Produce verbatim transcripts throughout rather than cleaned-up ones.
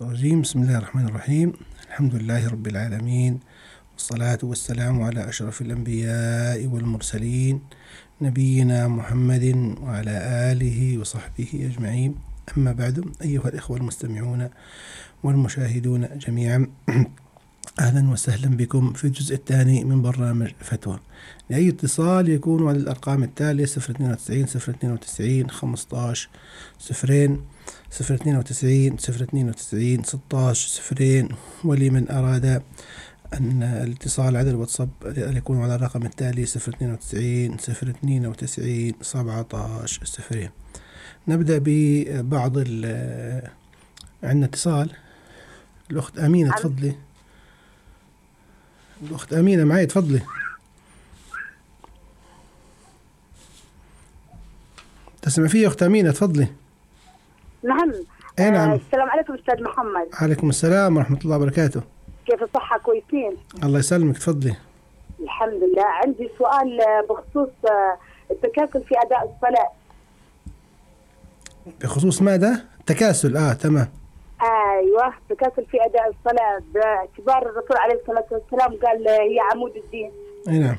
الرجيم. بسم الله الرحمن الرحيم. الحمد لله رب العالمين، والصلاة والسلام على أشرف الأنبياء والمرسلين نبينا محمد وعلى آله وصحبه أجمعين. أما بعد، أيها الإخوة المستمعون والمشاهدون جميعا، أهلا وسهلا بكم في الجزء الثاني من برنامج فتوى. لأي اتصال يكون على الأرقام التالية: صفر اثنين وتسعين صفر اثنين وتسعين خمسطعش صفرين، صفر اثنين وتسعين صفر اثنين وتسعين ستطعش صفرين. ولمن أراد أن الاتصال على الواتساب يكون على الرقم التالي: صفر اثنين وتسعين صفر اثنين وتسعين سبعطعش صفرين. نبدأ ببعض ال عندنا اتصال. الأخت أمينة، تفضلي. الأخت أمينة معي، تفضلي. تسمع فيه أخت أمينة؟ تفضلي. نعم. أي نعم. آه السلام عليكم أستاذ محمد. عليكم السلام ورحمة الله وبركاته. كيف الصحة؟ كويسين؟ الله يسلمك، تفضلي. الحمد لله. عندي سؤال بخصوص التكاسل في أداء الصلاة. بخصوص ماذا؟ تكاسل. آه تمام. أيوة، تكاسل في أداء الصلاة، باعتبار الرسول عليه الصلاة والسلام قال هي عمود الدين. أي نعم.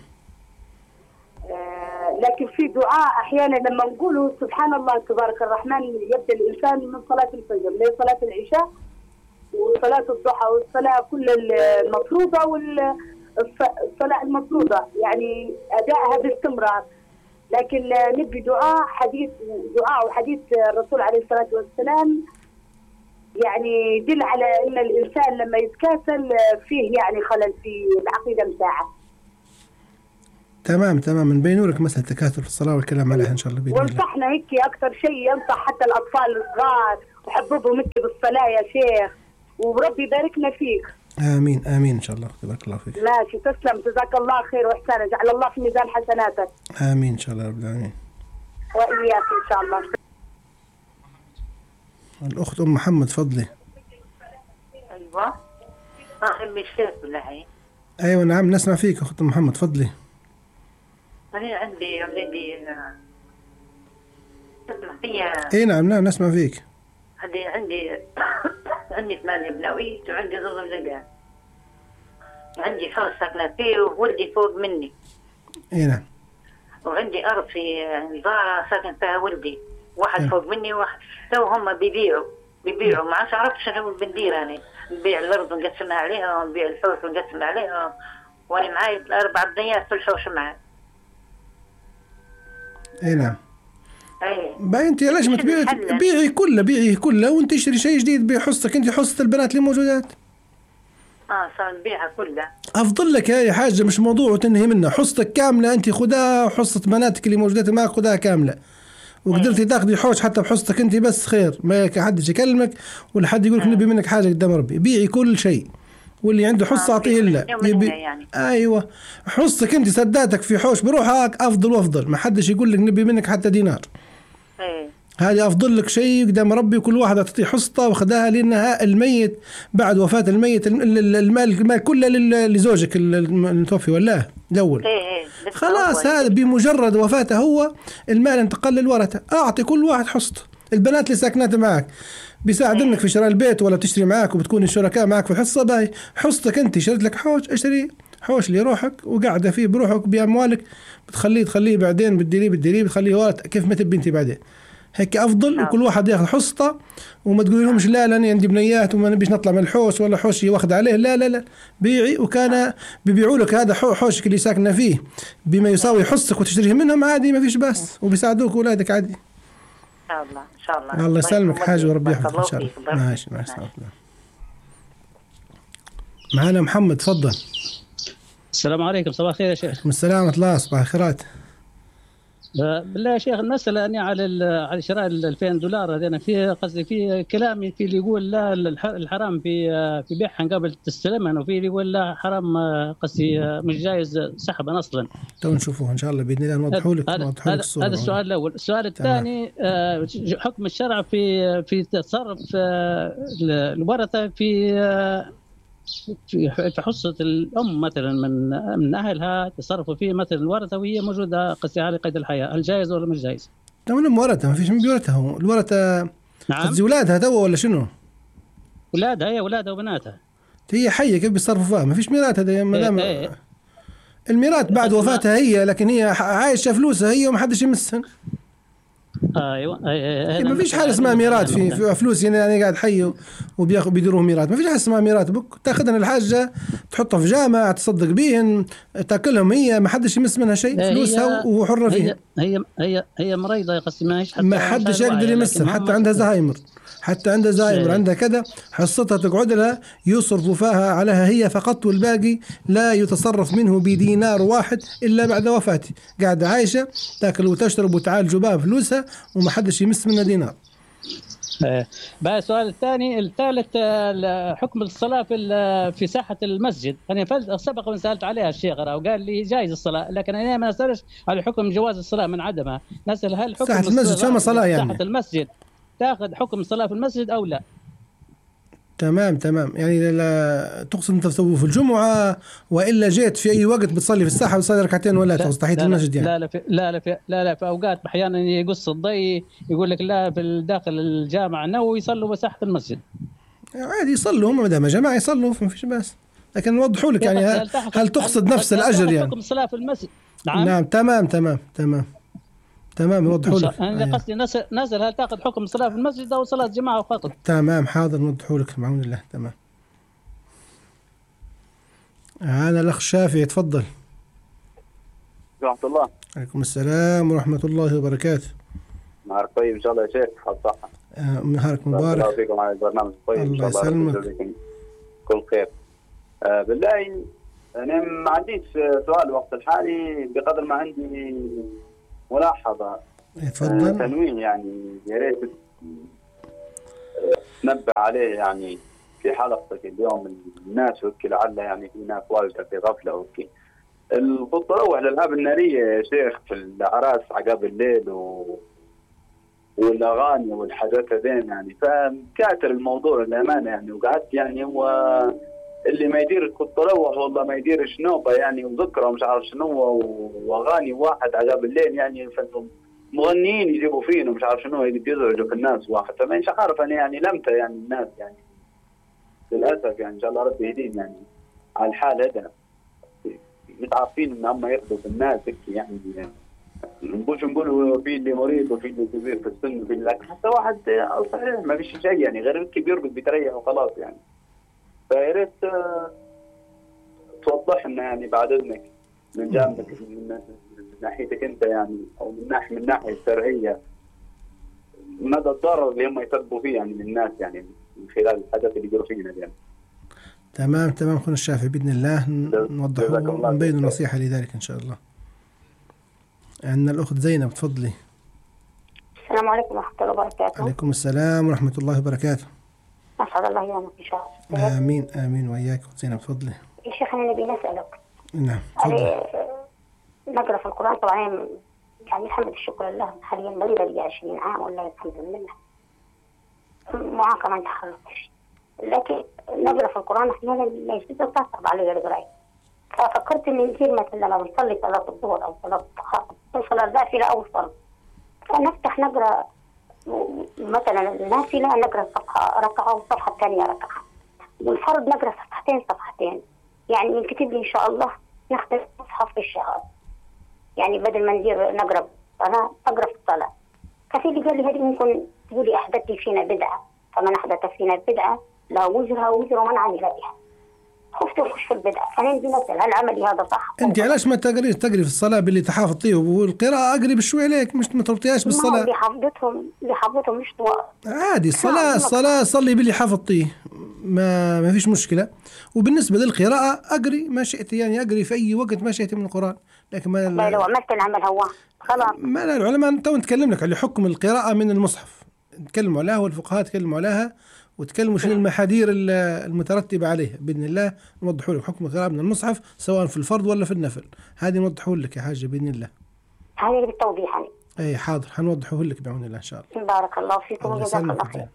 آه لكن في دعاء أحيانا لما نقوله سبحان الله تبارك الرحمن، يبدأ الإنسان من صلاة الفجر لصلاة العشاء وصلاة الضحى والصلاة كل المفروضة والصلاة المفروضة، يعني أدائها باستمرار. لكن نبي دعاء حديث دعاء وحديث الرسول عليه الصلاة والسلام يعني يدل على أن الإنسان لما يتكاسل فيه يعني خلل في العقيدة متاعه. تمام تمام، نبينوا لك مسألة التكاثر في الصلاة والكلام عليها إن شاء الله بإذن الله. وانصحنا هيك أكثر شيء، ينصح حتى الأطفال الصغار وحببهم هيك بالصلاة يا شيخ، وربي يباركنا فيك. آمين آمين إن شاء الله. تبارك الله فيك. ماشي، تسلم، جزاك الله خير وإحسانا، جعل الله في ميزان حسناتك. آمين إن شاء الله رب العالمين. وإياك إن شاء الله. الأخت أم محمد، فضلي. أيوة. آخر مشكلة بالله. أيوة نعم، نسمع فيك أخت أم محمد، فضلي. أنا عندي عندي تسمع فيها. أي نعم نعم نسمع فيك. عندي عندي عندي ثمانية بنويت وعندي ضغط زقان، عندي حوش ساكنة فيه وولدي فوق مني. أي نعم. وعندي أرض في نظارة ساكن فيها ولدي، واحد أه. فوق مني وواحد. تو هم بيبيعوا بيبيعوا ما عادش عرفت شنو بندير. أنا نبيع الأرض ونقسمها عليها، ونبيع الحوش ونقسم عليها، وأنا معاي أربع بنيات في الحوش معاي. اي نعم. اي بقى انت ليش ما تبيعي؟ بيعي كله بيعي كله وانت تشتري شيء جديد بحصتك انت، حصة البنات اللي موجودات. اه صار نبيعها كلها. افضل لك هاي حاجة مش موضوع وتنهي منها، حصتك كاملة انت خدها، وحصة بناتك اللي موجودات معك خدها كاملة، وقدرتي تاخذي حوش حتى بحصتك انت بس خير، ما حدش يكلمك ولا حد يقولك نبي منك حاجة قدام ربي. بيعي كل شيء، واللي عنده حصة أعطيه له. يبي يعني. أيوة، حصتك أنت سداتك في حوش بروحك أفضل وأفضل، ما حدش يقول لك نبي منك حتى دينار. إيه. هذه أفضل لك شيء قدام ربي، وكل واحد أعطيه حصته وخدها، لأنها الميت بعد وفاة الميت المال المال كله لزوجك المتوفي ولا الأول. إيه إيه. خلاص هذا بمجرد وفاته هو المال انتقل للورثة. أعطي كل واحد حصته. البنات اللي ساكنات معك بيساعدنك في شراء البيت ولا بتشتري معك وبتكون الشركاء معك في الحصة، باي حصتك انت شريت لك حوش، اشتري حوش لروحك وقاعدة فيه بروحك بأموالك، بتخليه تخليه بعدين بتديريه بتديريه بتخليه ورث كيف ما تبي انت بعدين. هيك أفضل. وكل واحد ياخذ حصته، وما تقولي لهمش لا لا أنا عندي بنيات وما نبيش نطلع من الحوش ولا حوش واخد عليه. لا لا لا، بيعي. وكان بيبيعوا لك هذا حوشك اللي ساكنة فيه بما يساوي حصتك وتشتريه منهم عادي، ما فيش بس، وبيساعدوك أولادك عادي. إن شاء الله إن شاء الله. الله يسلمك حاجة وربي يحفظك إن شاء الله. ماشي ماشي. معنا محمد، تفضل. السلام عليكم. صباح الخير يا شيخ. السلام ورحمة الله. صباح الخيرات. بالله يا شيخ، المسألة أني على على شراء الألفين دولار هذين، في قصدي في كلامي في اللي يقول لا الحرام في في بيعهم قبل تستلمها، وفي اللي يقول لا حرام قصدي مش جايز سحبا أصلا. تو نشوفوه إن شاء الله بإذن الله نوضحوا لك نوضحوا لك الصورة. هذا السؤال الأول. السؤال الثاني، حكم الشرع في في تصرف الورثة في في في حصة الأم مثلا من من أهلها تصرفوا فيه مثلا الورثة وهي موجودة قصدي على قيد الحياة، هل جائز ولا مش جائز؟ تمام. ورثة ما فيش من بيورثها، الورثة نعم قصدي أولادها تو ولا شنو؟ اولادها هي اولادها وبناتها هي حيه كيف بيصرفوا فيها؟ ما فيش ميراث هذا ما دام إيه إيه. الميراث بعد وفاتها هي، لكن هي عايشه فلوسها هي وما حدش يمسها. ايوه أيه ما فيش حاجه اسمها ميراث في, في فلوس يعني, يعني قاعد حي وبياخذ بيديروه ميراث. ما فيش حاجه اسمها ميراث. تاخذها الحاجه تحطها في جامع تصدق بيهن تاكلهم هي، ما حدش يمس منها شيء، فلوسها وحره فيها. هي هي هي مريضه يا قصدي ما هيش ما حدش يقدر يمسها، حتى عندها زهايمر حتى عندها زهايمر عندها كذا حصتها تقعد لها يصرفوا فيها عليها هي فقط، والباقي لا يتصرف منه بدينار واحد إلا بعد وفاته. قاعدة عايشة تاكل وتشرب وتعالج بها فلوسها وما حدش يمس منها دينار. بقى السؤال الثاني الثالث حكم الصلاة في في ساحة المسجد. أنا سبق وأن سألت عليها الشيخ وقال لي جائز الصلاة، لكن أنا ما أسألش على حكم جواز الصلاة من عدمها. نسأل هل حكم ساحة المسجد فما صلاة يعني ساحة المسجد تأخذ حكم الصلاة في المسجد أو لا؟ تمام تمام. يعني لا تقصد أنت تسوي في الجمعة وإلا جيت في أي وقت بتصلي في الساحة وتصلي ركعتين ولا تقصد تحية المسجد يعني؟ لا لا في لا لا في لا لا في أوقات أحيانا يقص الضي يقول لك لا في داخل الجامع نو يصلوا بساحة المسجد. عادي يصلوا هم ما دام جماعة يصلوا ما فيش بس، لكن نوضحوا لك يعني هل, هل تقصد هل نفس الأجر يعني؟ حكم الصلاة في المسجد. نعم نعم تمام تمام تمام تمام نوضحوا لك. أنا قصدي نزل نزل هل تأخذ حكم الصلاة في المسجد أو صلاة جماعة فقط؟ تمام حاضر نوضحوا لك بعون الله. تمام. هذا الأخ شافعي تفضل. ورحمة الله. عليكم السلام ورحمة الله وبركاته. نهارك طيب إن شاء الله يا شيخ. حال صحة. آه نهارك مبارك. الله فيكم على البرنامج طيب. الله يسلمك. كل خير. آه بالله أنا ما عنديش سؤال وقت الحالي بقدر ما عندي ملاحظة. تفضل. آه تنوين يعني يا ريت تنبه عليه يعني في حلقتك اليوم. الناس وكي لعل يعني في ناس واجدة في غفلة وكي التروح للألعاب النارية يا شيخ في الأعراس عقب الليل و... والأغاني والحاجات هذين يعني فكاتر الموضوع للأمانة يعني. وقعدت يعني هو اللي ما يدير التروح والله ما يدير شنوبة يعني وذكرى ومش عارف شنو وأغاني واحد عقب الليل يعني مغنيين يجيبوا فين ومش عارف شنو بيزعجوا في الناس واحد. فما مش عارف أنا يعني لمتى يعني الناس يعني للأسف يعني إن شاء الله ربي يهديهم يعني على الحال هذا. متعرفين ان هم ياخذوا في الناس يعني نقولش نقولوا في اللي مريض وفي اللي كبير في السن وفي اللي حتى واحد صحيح ما فيش شيء يعني غير الكبير بيتريح وخلاص يعني. فيا ريت توضح لنا يعني بعد اذنك من جانبك من ناحيتك انت يعني او من ناحيه من الناحيه الشرعيه مدى الضرر اللي هم يسببوا فيه يعني من الناس يعني من خلال الحدث اللي يديروا فينا يعني. تمام تمام اخونا الشافعي باذن الله نوضح ونبين نصيحه لذلك ان شاء الله. عندنا الاخت زينب تفضلي. السلام عليكم ورحمه الله وبركاته. عليكم السلام ورحمه الله وبركاته. اسعد الله يومك ان شاء الله. امين امين وياك اخت زينب تفضلي. يا شيخ انا نبي نسالك. نعم تفضلي. نقرا في القران طبعا يعني الحمد الشكر لله حاليا مريضه لي عشرين عام والله الحمد لله معاقه ما تخلصش، لكن نقرا في القران احيانا لا يصير تصعب علي القرايه. ففكرت ان نصير مثلا لما نصلي صلاه الظهر او صلاه صلاه النافله او الفرض فنفتح نقرا مثلا النافله نقرا صفحه ركعه والصفحه الثانيه ركعه والفرض نقرا صفحتين صفحتين يعني ينكتب لي ان شاء الله نختم مصحف في الشهر يعني بدل ما ندير نقرا صلاه اقرا في الصلاه. ففي اللي قال لي هذه ممكن تقولي احدثتي فينا بدعه، فمن احدث فينا بدعه لا وزرها وزر من عمل بها. خفت نخش في البدع فانا بدي نسال هل عملي هذا صح؟ انت علاش ما تقريش تقري في الصلاه باللي تحافظ طيه والقراءه اقري بشوي عليك مش ما تربطيهاش بالصلاه. اللي حافظتهم اللي حافظتهم مش طوال عادي الصلاه الصلاه صلي باللي حافظتيه ما ما فيش مشكله. وبالنسبه للقراءه اقري ما شئت يعني اقري في اي وقت ما شئت من القران، لكن ما لا لو عملت العمل هو خلاص ما لا العلماء تو نتكلم لك على حكم القراءه من المصحف نتكلموا عليها والفقهاء تكلموا عليها وتكلموا شنو المحاذير المترتبه عليها باذن الله نوضحوا لك حكم القراءه من المصحف سواء في الفرض ولا في النفل. هذه نوضحوا لك يا حاجه باذن الله. هذه بالتوضيح يعني. اي حاضر حنوضحوا لك بعون الله ان شاء الله. بارك الله فيكم وجزاك الله خير.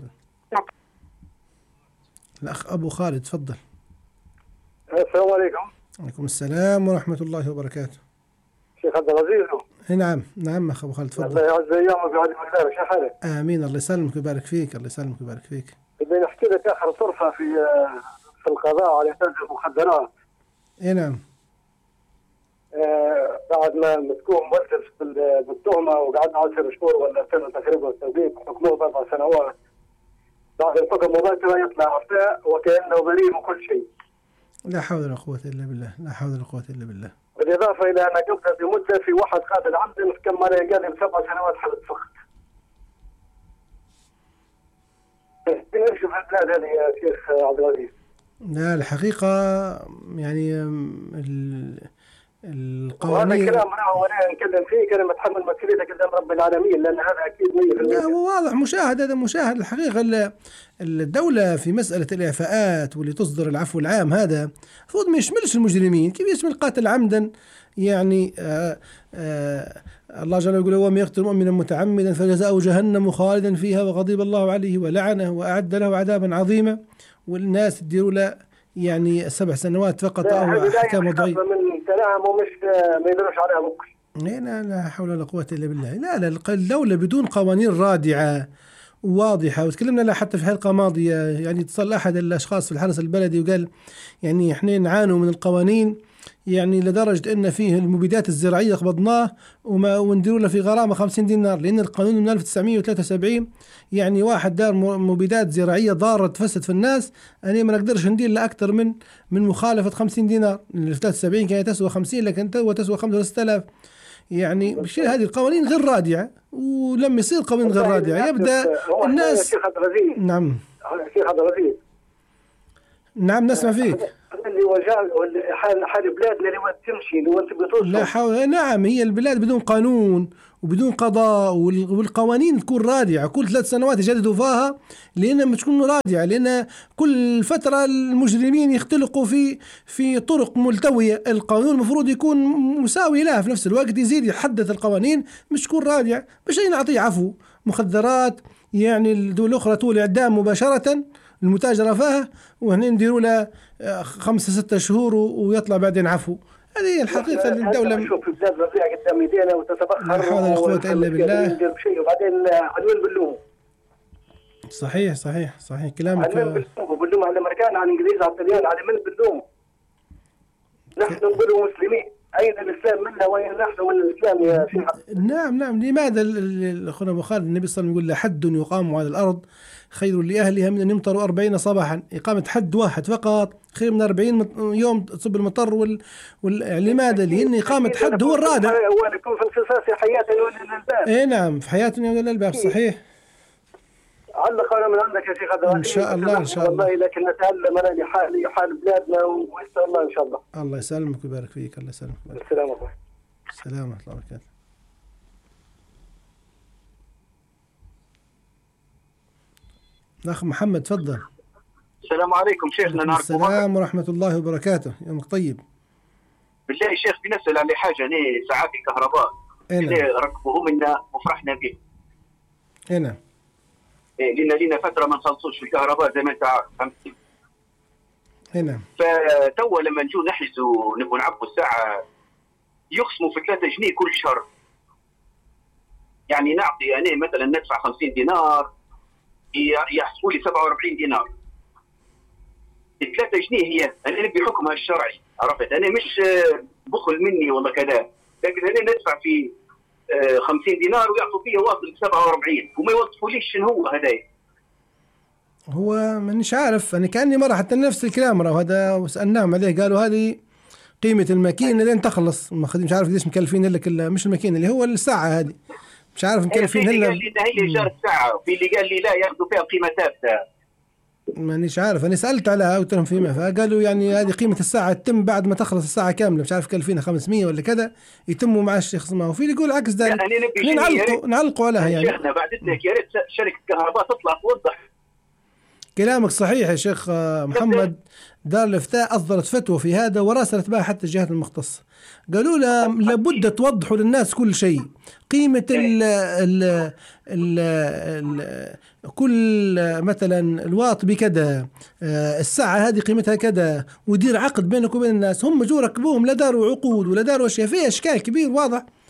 الاخ ابو خالد تفضل. السلام عليكم. وعليكم السلام ورحمه الله وبركاته. شيخ عبد العزيز. نعم نعم اخ ابو خالد تفضل. الله يعز ايامك ويعلمك خير. شو حالك؟ امين الله يسلمك ويبارك فيك الله يسلمك ويبارك فيك. بدي بنحكي لك اخر طرفه في في القضاء على تاجر المخدرات. اي نعم. آه بعد ما مسكوه مؤسس بالتهمه وقعدنا عشر شهور ولا سنه تقريبا توقيف، حكموه باربع سنوات. بعد الحكم مباشره يطلع عفاء وكانه بريء من كل شيء. لا حول ولا قوة إلا بالله، لا حول ولا قوة إلا بالله. بالإضافة إلى أن قبل بمدة في واحد قاتل عمدا كم عليه قال لي سبع سنوات حبس فقط. نمشي في البلاد هذه يا شيخ عبد العزيز. لا الحقيقة يعني القوانين، وهذا الكلام أنا وأنا نتكلم فيه كلمة أتحمل مسؤوليته قدام رب العالمين، لأن هذا أكيد مية بالمية. لا هو واضح مشاهد، هذا مشاهد. الحقيقة الدولة في مسألة الإعفاءات واللي تصدر العفو العام هذا المفروض ما يشملش المجرمين. كيف يشمل قاتل عمدا؟ يعني آآ آآ الله جل وعلا يقول ومن يقتل مؤمنا متعمدا فجزاؤه جهنم خالدا فيها وغضب الله عليه ولعنه وأعد له عذابا عظيما، والناس تديروا له يعني سبع سنوات فقط أو أحكام وضعية من كلام ومش ما يدرش عليها بكر. لا لا حول ولا قوة إلا بالله. لا لا الدولة بدون قوانين رادعة واضحة، وتكلمنا لها حتى في حلقة ماضية. يعني اتصل أحد الأشخاص في الحرس البلدي وقال يعني إحنا نعانوا من القوانين يعني لدرجة أن فيه المبيدات الزراعية قبضناه وما ونديروا له في غرامة خمسين دينار، لأن القانون من ألف وتسعمائة وثلاثة وسبعين يعني واحد دار مبيدات زراعية ضارة تفسد في الناس، أنا ما نقدرش ندير له أكثر من من مخالفة خمسين دينار. في ثلاثة وسبعين كانت تسوى خمسين لكن تو تسوى خمسة وستة آلاف. يعني بشيء هذه القوانين غير رادعة، ولما يصير قوانين غير رادعة يبدأ الناس. نعم شيخ عبد العزيز. نعم نسمع فيك. اللي وجال حال حال بلادنا اللي وين تمشي اللي وين تبي توصل. لا حول. نعم هي البلاد بدون قانون وبدون قضاء، والقوانين تكون رادعة كل ثلاث سنوات يجددوا فيها، لأنها مش تكون رادعة، لأن كل فترة المجرمين يختلقوا في في طرق ملتوية. القانون المفروض يكون مساوي لها، في نفس الوقت يزيد يحدث القوانين مش تكون رادعة. باش نعطيه عفو مخدرات يعني الدول الأخرى طول إعدام مباشرة المتاجرة فيها، وهنا نديروا له خمسة ستة شهور ويطلع بعدين عفو. هذه الحقيقة الدولة نشوف البلاد رفيعة قدام يدينا وتتبخر. لا حول ولا قوة إلا بالله. ندير شيء وبعدين عنوان باللوم. صحيح صحيح صحيح كلامك. عنوان باللوم وباللوم على الأمريكان على الإنجليز على الطليان على من باللوم. نحن نقول مسلمين، أين الإسلام منا وأين نحن من الإسلام يا شيخ؟ نعم نعم. لماذا أخونا أبو خالد النبي صلى الله عليه وسلم يقول لحد يقام على الأرض خير لأهلها من أن يمطروا أربعين صباحا؟ إقامة حد واحد فقط خير من أربعين يوم تصب المطر وال... وال... لماذا؟ لأن إقامة حد هو الرادع. هو يكون في القصاص حياة يولي الألباب. إيه نعم في حياة يولي الألباب. صحيح. علق أنا من عندك يا شيخ هذا. إن شاء الله إن شاء الله. والله لكن نتعلم أنا لحال لحال بلادنا وإن الله إن شاء الله. الله يسلمك ويبارك فيك. الله يسلمك. السلام عليكم. السلام ورحمة الله وبركاته. الأخ محمد تفضل. السلام عليكم شيخنا. نعرف السلام ورحمة الله وبركاته. يومك طيب. بالله يا شيخ بنسأل على حاجة. أنا ساعات الكهرباء ركبوه منا وفرحنا به. هنا. لنا لنا فترة ما نخلصوش في الكهرباء زي ما أنت عارف فهمتني. هنا. فتوا لما نجوا نحجزوا نبغوا نعبوا الساعة يخصموا في ثلاثة جنيه كل شهر. يعني نعطي أنا مثلا ندفع خمسين دينار يحسبوا لي سبعة وأربعين دينار. الثلاثة جنيه هي أنا نبي حكمها الشرعي، عرفت؟ أنا مش بخل مني والله كذا، لكن أنا ندفع في خمسين دينار ويعطوا فيها واصل سبعة وأربعين وما يوصفوليش شنو هو هدايا. هو مانيش عارف، أنا كأني مرة حتى نفس الكلام وهذا وسألناهم عليه قالوا هذه قيمة الماكينة لين تخلص. مش عارف ليش مكلفين لك مش الماكينة اللي هو الساعة هذه، مش عارف مكلفين هلا. في اللي قال لي هي إيجار الساعة وفي اللي قال لي لا ياخذوا فيها قيمة ثابتة. مانيش عارف، أنا سألت عليها قلت لهم فيما فقالوا يعني هذه قيمة الساعة تتم بعد ما تخلص الساعة كاملة، مش عارف كلفينها خمسمية ولا كذا يتموا مع الشيخ اسمه. وفي اللي يقول عكس ذلك. نعلقوا نعلقوا عليها يعني. شيخنا بعد إذنك يا ريت شركة الكهرباء تطلع توضح. كلامك صحيح يا شيخ محمد. دار الإفتاء أصدرت فتوى في هذا وراسلت بها حتى الجهات المختصة، قالوا له لابد توضحوا للناس كل شيء، قيمة ال ال ال ال كل مثلا الواط بكذا، الساعة هذه قيمتها كذا، ودير عقد بينك وبين الناس. هم جو ركبوهم لا داروا عقود ولا داروا أشياء، فيها إشكال كبير واضح.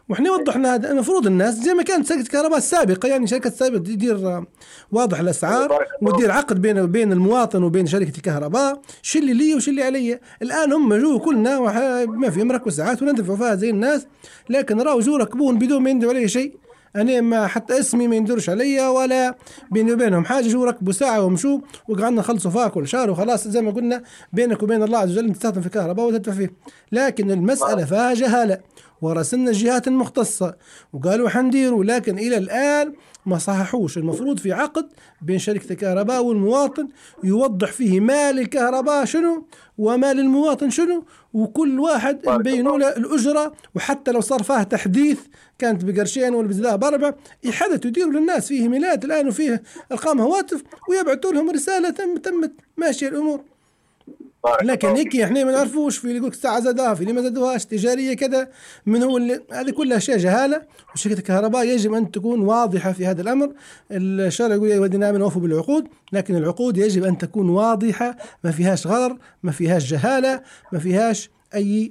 وإحنا وضحنا هذا. المفروض الناس زي ما كانت شركة كهرباء السابقة، يعني شركة السابقة تدير واضح الأسعار وتدير عقد بين وبين المواطن وبين شركة الكهرباء، شو اللي لي وش اللي علي. الآن هم جو كلنا ما في مركب ساعات وندفعوا فيها زي الناس، لكن راوا جو ركبون بدون ما يندفعوا علي شيء. أنا ما حتى اسمي ما يندرش عليا ولا بيني وبينهم حاجة، جو ركبوا ساعة ومشوا وقعدنا نخلصوا فيها كل شهر وخلاص. زي ما قلنا بينك وبين الله عز وجل تستخدم في الكهرباء وتدفع فيه. لكن المسألة فيها جهالة، ورسلنا الجهات المختصة وقالوا حنديروا، لكن إلى الآن ما صححوش. المفروض في عقد بين شركة الكهرباء والمواطن يوضح فيه مال الكهرباء شنو ومال المواطن شنو، وكل واحد يبينوا له الأجرة. وحتى لو صار فيها تحديث كانت بقرشين ولا بزلاها بأربع، يحدثوا يديروا للناس فيه ميلاد الآن وفيه أرقام هواتف ويبعثوا لهم رسالة تم تمت ماشية الأمور. لكن هيك احنا ما نعرفوش، في اللي يقولك الساعة زادوها، في اللي ما زادوهاش، تجارية كذا، من هو اللي هذه كلها أشياء جهالة. وشركة الكهرباء يجب أن تكون واضحة في هذا الأمر. الشرع يقول يا الذين آمنوا أوفوا بالعقود، لكن العقود يجب أن تكون واضحة، ما فيهاش غرر، ما فيهاش جهالة، ما فيهاش أي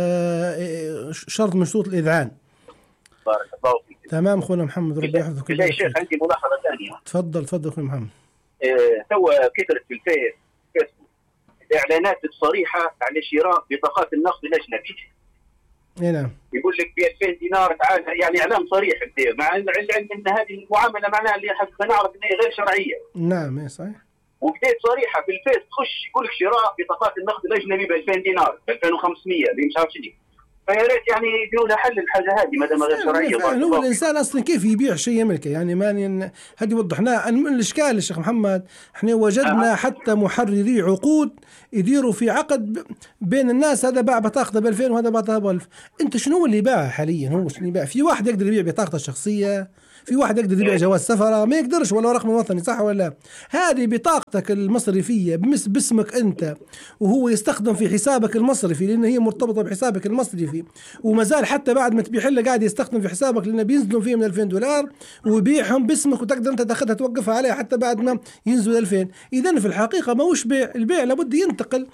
شرط من شروط الإذعان. بارك الله فيك. تمام أخونا محمد، ربي يحفظك. يا شيخ عندي ملاحظة ثانية. تفضل تفضل أخونا محمد. اه تو كثرت في الفيس إعلانات صريحة على شراء بطاقات النقد الأجنبي. نعم. يقول لك ب ألفين دينار تعال، يعني إعلان صريح مع العلم أن هذه المعاملة معناها اللي حتى نعرف أنها غير شرعية. نعم اي صحيح. وبديت صريحة في الفيس تخش يقول لك شراء بطاقات النقد الأجنبي ب ألفين دينار، ب ألفين وخمسمية اللي مش عارف شنو. فيا ريت يعني يديروا لها حل الحاجه هذه ما دام غير شرعيه. هو الانسان اصلا كيف يبيع شيء يملكه؟ يعني ما هذه وضحناه. الاشكال الشيخ محمد احنا وجدنا آه. حتى محرري عقود يديروا في عقد بين الناس، هذا باع بطاقته ب ألفين وهذا باع ب ألف. انت شنو اللي باع حاليا؟ هو شنو اللي باع؟ في واحد يقدر يبيع بطاقته الشخصيه، في واحد يقدر يبيع جواز سفره، ما يقدرش ولا رقم وطني، صح ولا لا؟ هذه بطاقتك المصرفيه باسمك انت، وهو يستخدم في حسابك المصرفي لان هي مرتبطه بحسابك المصرفي، وما زال حتى بعد ما تبيع له قاعد يستخدم في حسابك لانه بينزلوا فيه من ألفين دولار ويبيعهم باسمك، وتقدر انت تاخذها توقفها عليها حتى بعد ما ينزل ألفين. اذا في الحقيقه ما هوش بيع، البيع لابد ينتقل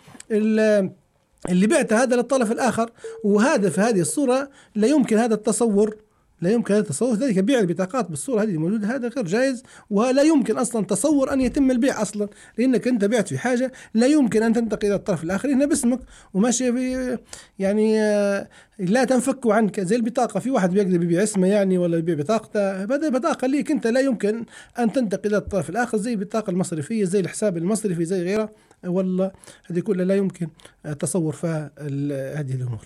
اللي بعته هذا للطرف الاخر، وهذا في هذه الصوره لا يمكن هذا التصور، لا يمكن هذا التصور. ذلك بيع البطاقات بالصورة هذه الموجودة هذا غير جائز، ولا يمكن أصلا تصور أن يتم البيع أصلا، لأنك أنت بعت في حاجة لا يمكن أن تنتقل إلى الطرف الآخر هنا باسمك وماشي في يعني لا تنفك عنك. زي البطاقة، في واحد بيقدر يبيع اسمه يعني ولا يبيع بطاقته، هذا بطاقة ليك أنت لا يمكن أن تنتقل إلى الطرف الآخر، زي البطاقة المصرفية، زي الحساب المصرفي، زي غيره، والله هذه كلها لا يمكن تصور فيها هذه الأمور.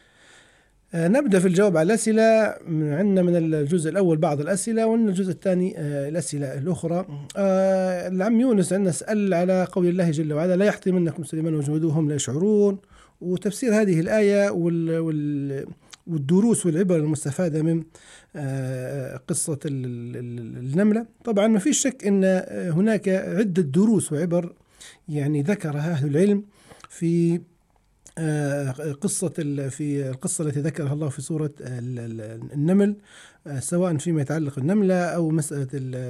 آه نبدأ في الجواب على الأسئلة. عندنا من الجزء الأول بعض الأسئلة، ومن الجزء الثاني آه الأسئلة الأخرى. آه العم يونس عندنا سأل على قول الله جل وعلا لا يحطمنكم سليمان وجنوده وهم لا يشعرون، وتفسير هذه الآية وال وال والدروس والعبر المستفادة من آه قصة النملة. طبعا ما فيش شك أن هناك عدة دروس وعبر يعني ذكرها أهل العلم في قصة في القصة التي ذكرها الله في سورة النمل، سواء فيما يتعلق بالنملة أو مسألة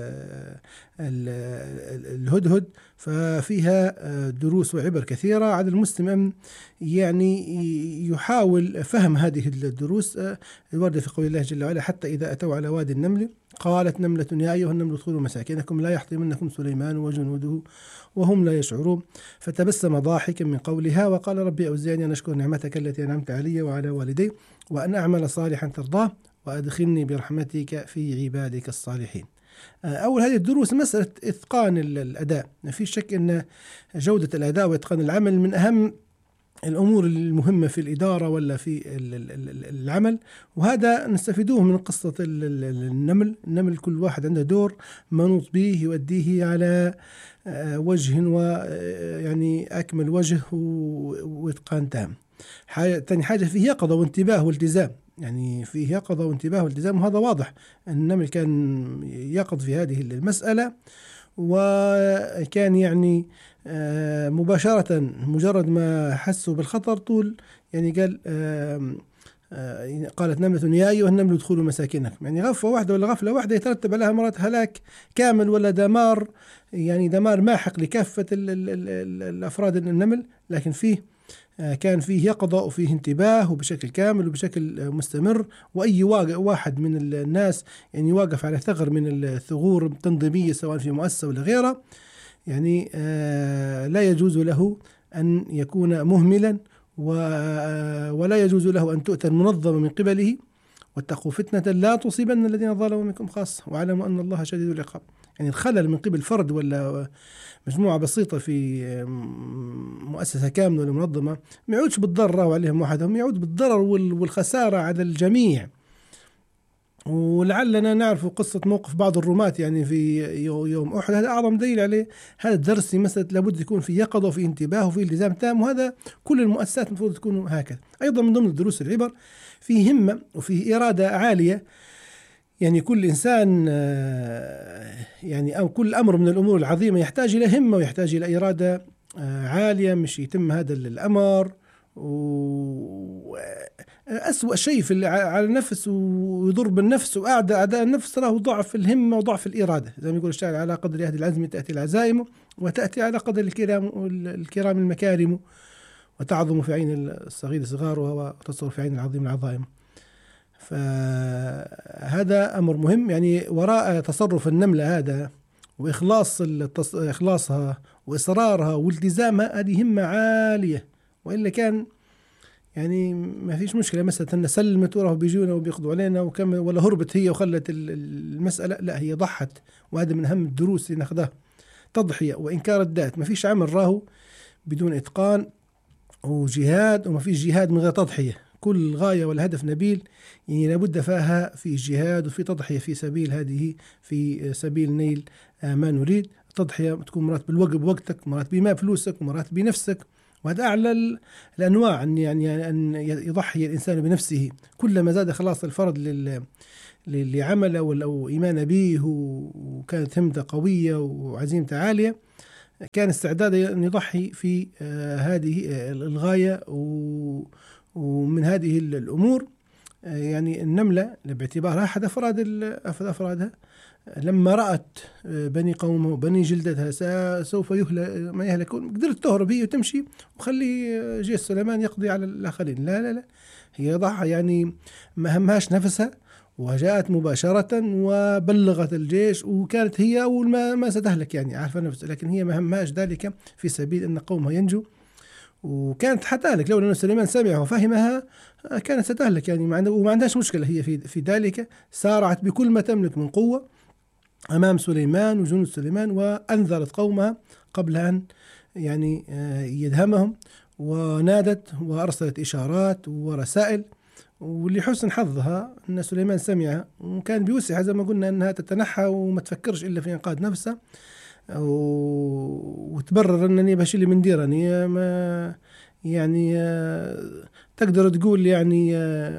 الهدهد، ففيها دروس وعبر كثيرة على المسلم أن يعني يحاول فهم هذه الدروس الواردة في قول الله جل وعلا حتى إذا أتوا على وادي النمل قالت نملة يا أيها النمل ادخلوا مساكنكم لا يحطمنكم سليمان وجنوده وهم لا يشعرون، فتبسم ضاحكا من قولها وقال ربي أوزعني أن أشكر نعمتك التي أنعمت علي وعلى والدي وأن أعمل صالحا ترضاه وأدخلني برحمتك في عبادك الصالحين. أول هذه الدروس مسألة إتقان الأداء. ما في شك أن جودة الأداء وإتقان العمل من أهم الأمور المهمة في الإدارة ولا في العمل، وهذا نستفيدوه من قصة النمل. النمل كل واحد عنده دور منوط به يؤديه على وجه ويعني أكمل وجه وإتقان تام. ثاني حاجة فيه يقظة وانتباه والتزام، يعني فيه يقظة وانتباه والتزام، وهذا واضح. النمل كان يقظ في هذه المسألة، وكان يعني مباشرة مجرد ما حسوا بالخطر طول يعني قال قالت نملة يا أيها النمل ادخلوا مساكنكم، يعني غفوة واحدة ولا غفلة واحدة يترتب عليها مرات هلاك كامل ولا دمار، يعني دمار ماحق لكافة ال ال ال الأفراد النمل. لكن فيه كان فيه يقظة وفيه انتباه وبشكل كامل وبشكل مستمر. وأي واحد من الناس يعني يواقف على ثغر من الثغور التنظيمية سواء في مؤسسة ولا غيرها يعني لا يجوز له أن يكون مهملا، ولا يجوز له أن تؤتى المنظمة من قبله. واتقوا فتنة لا تصيبن الذين ظلموا منكم خاصة واعلموا أن الله شديد العقاب. يعني الخلل من قبل فرد ولا مجموعة بسيطة في مؤسسة كاملة ولا منظمة ما يعودش بالضرر عليهم وحدهم، يعود بالضرر والخسارة على الجميع. ولعلنا نعرف قصة موقف بعض الرماة يعني في يوم أحد، هذا أعظم دليل عليه هذا الدرس. مسألة لابد يكون في يقظة وفي انتباه وفي التزام تام، وهذا كل المؤسسات المفروض تكون هكذا. أيضا من ضمن الدروس العبر في همة وفي إرادة عالية. يعني كل إنسان يعني أو كل أمر من الأمور العظيمة يحتاج إلى همة ويحتاج إلى إرادة عالية مش يتم هذا الأمر. وأسوأ شيء في على النفس ويضر بالنفس وأعدى أعداء النفس راه ضعف الهمة وضعف الإرادة. زي ما يقول الشاعر: على قدر أهل العزم تأتي العزائم، وتأتي على قدر الكرام الكرام المكارم، وتعظم في عين الصغير صغارها وتصغر في عين العظيم العظائم. فهذا أمر مهم. يعني وراء تصرف النملة هذا وإخلاص التص... إخلاصها وإصرارها والتزامها هذه همة عالية، وإلا كان يعني ما فيش مشكلة مسألة أن سلمت وراه بيجونا وبيقضوا علينا وكم ولا هربت هي وخلت المسألة. لا، هي ضحت، وهذا من أهم الدروس اللي ناخذها. تضحية وإنكار الذات. ما فيش عمل راهو بدون إتقان وجهاد، وما فيش جهاد من غير تضحية. كل غاية والهدف نبيل يعني لابد فيها في جهاد وفي تضحية في سبيل هذه في سبيل نيل ما نريد. التضحية تكون مرات بالوقت بوقتك، مرات بما فلوسك، ومرات بنفسك، وهذا أعلى الأنواع. أن يعني أن يضحي الإنسان بنفسه. كلما زاد خلاص الفرد لل لعمله أو إيمان به وكانت همته قوية وعزيمته عالية، كان استعداد أن يضحي في هذه الغاية ومن هذه الأمور. يعني النملة باعتبارها أحد أفراد أفرادها لما رأت بني قومه وبني جلدتها سوف يهلك ما يهلكون، قدرت تهرب هي وتمشي وخلي جيش سليمان يقضي على الآخرين. لا لا لا، هي ضحى يعني ما همهاش نفسها، وجاءت مباشرة وبلغت الجيش، وكانت هي أول ما, ما ستهلك يعني عارفة نفسها، لكن هي ما همهاش ذلك في سبيل أن قومها ينجو. وكانت حتهلك لولا أن سليمان سمعها وفهمها كانت ستهلك يعني، وما عندهاش مشكلة هي في في ذلك. سارعت بكل ما تملك من قوة أمام سليمان وجنود سليمان، وأنذرت قومها قبل أن يعني يدهمهم، ونادت وأرسلت إشارات ورسائل. ولحسن حظها أن سليمان سمعها وكان بيوسعها زي ما قلنا أنها تتنحى وما تفكرش إلا في إنقاذ نفسها، وتبرر أنني بشيل من ديراني ما يعني تقدر تقول يعني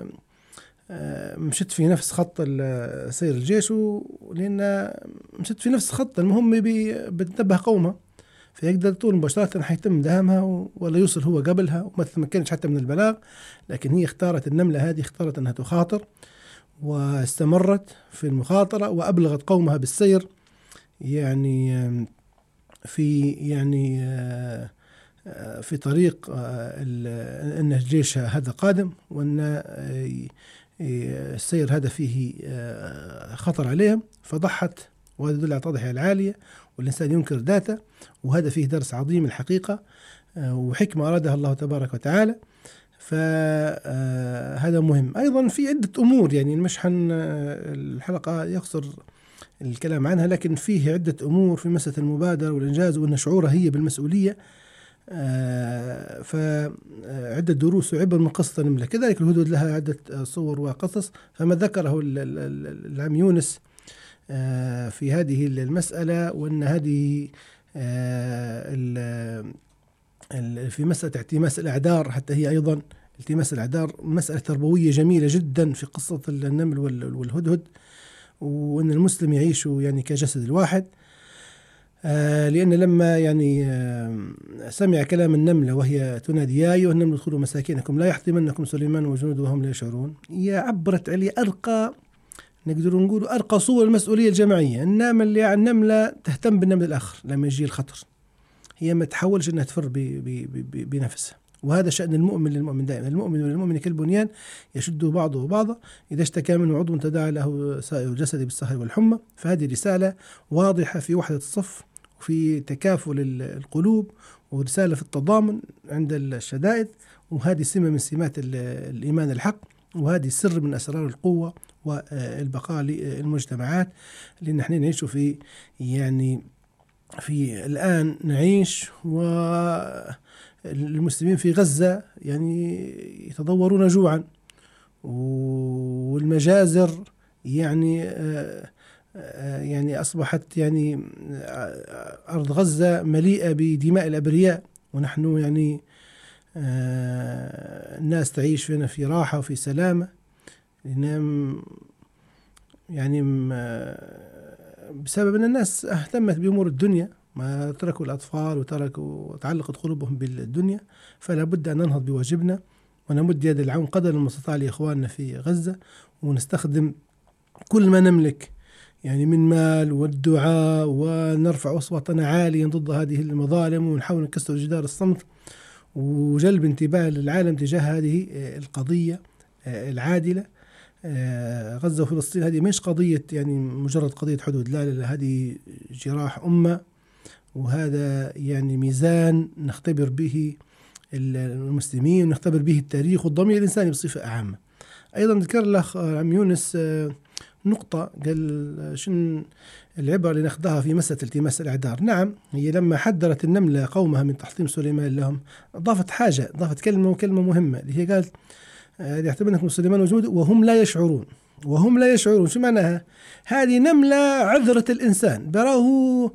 مشت في نفس خط سير الجيش، لأن مشت في نفس خط. المهم بتنبه قومها فيقدر طول مباشرة حيتم دهمها ولا يوصل هو قبلها، وما تمكنش حتى من البلاغ. لكن هي اختارت النملة هذه اختارت أنها تخاطر، واستمرت في المخاطرة وأبلغت قومها بالسير يعني في يعني في طريق أن الجيش هذا قادم، وأن السير هذا فيه خطر عليهم. فضحت، وهذا يدل على التضحية العالية، والإنسان ينكر ذاته، وهذا فيه درس عظيم الحقيقة وحكمة أرادها الله تبارك وتعالى. فهذا مهم. أيضا في عدة أمور يعني مش حن الحلقة يقصر الكلام عنها، لكن فيه عدة أمور في مسألة المبادرة والإنجاز، وأن شعورها هي بالمسؤولية. فعدة دروس وعبر من قصة النملة. كذلك الهدهد لها عدة صور وقصص، فما ذكره العم يونس في هذه المسألة، وأن هذه في مسألة التماس الأعذار، حتى هي أيضا التماس الأعذار مسألة تربوية جميلة جدا في قصة النمل والهدهد، وأن المسلم يعيش يعني كجسد الواحد. لأن لما يعني سمع كلام النملة وهي تنادي: يا أيها النمل ادخلوا مساكنكم لا يحطمنكم سليمان وجنوده وهم لا يشعرون، هي عبرت عليه أرقى نقدر نقول أرقى صور المسؤولية الجماعية. النمل يعني النملة تهتم بالنمل الآخر لما يجي الخطر، هي ما تحاولش أنها تفر بنفسها، وهذا شأن المؤمن للمؤمن دائما، المؤمن للمؤمن كالبنيان يشد بعضه بعضا إذا اشتكى منه عضو تداعى له سائر الجسد بالسهر والحمى. فهذه رسالة واضحة في وحدة الصف وفي تكافل القلوب، ورسالة في التضامن عند الشدائد، وهذه سمة من سمات الإيمان الحق، وهذه سر من أسرار القوة والبقاء للمجتمعات. لأن نحن نعيش في يعني في الآن نعيش والمسلمين في غزة يعني يتضورون جوعا، والمجازر يعني يعني أصبحت يعني أرض غزة مليئة بدماء الأبرياء، ونحن يعني الناس تعيش فينا في راحة وفي سلامة، يعني بسبب أن الناس اهتمت بأمور الدنيا، ما تركوا الأطفال وتركوا تعلقت قلوبهم بالدنيا. فلا بد أن ننهض بواجبنا ونمد يد العون قدر المستطاع لإخواننا في غزة، ونستخدم كل ما نملك يعني من مال والدعاء، ونرفع أصواتنا عاليا ضد هذه المظالم، ونحاول نكسر جدار الصمت وجلب انتباه العالم تجاه هذه القضية العادلة. غزة وفلسطين هذه مش قضية يعني مجرد قضية حدود، لا لا، هذه جراح أمة، وهذا يعني ميزان نختبر به المسلمين ونختبر به التاريخ والضمير الإنساني بصفة عامة. أيضا ذكر الأخ عم يونس نقطة، قال شن العبرة اللي ناخذها في مسألة التماس الأعذار. نعم، هي لما حذرت النملة قومها من تحطيم سليمان لهم ضافت حاجة، ضافت كلمة وكلمة مهمة اللي هي قالت يحتملكم سليمان وجنوده وهم لا يشعرون. وهم لا يشعرون شو معناها؟ هذه نملة عذرت الإنسان، براه